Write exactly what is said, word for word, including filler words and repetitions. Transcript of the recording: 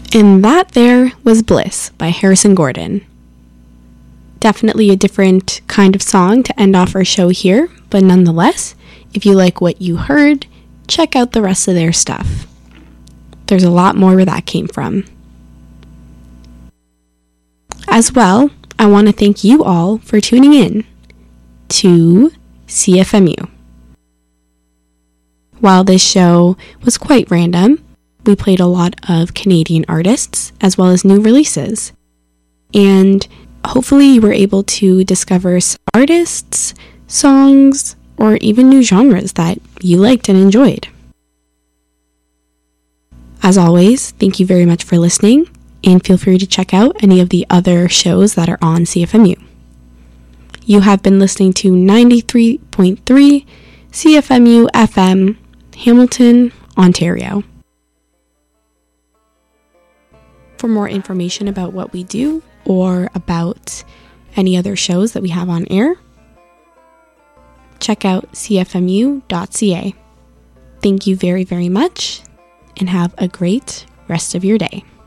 And that there was Bliss by Harrison Gordon. Definitely a different kind of song to end off our show here, but nonetheless, if you like what you heard, check out the rest of their stuff. There's a lot more where that came from. As well, I want to thank you all for tuning in to C F M U. While this show was quite random, we played a lot of Canadian artists as well as new releases. And hopefully you were able to discover artists, songs, or even new genres that you liked and enjoyed. As always, thank you very much for listening, and feel free to check out any of the other shows that are on C F M U. You have been listening to ninety-three point three C F M U F M, Hamilton, Ontario. For more information about what we do or about any other shows that we have on air, check out c f m u dot c a. Thank you very, very much, and have a great rest of your day.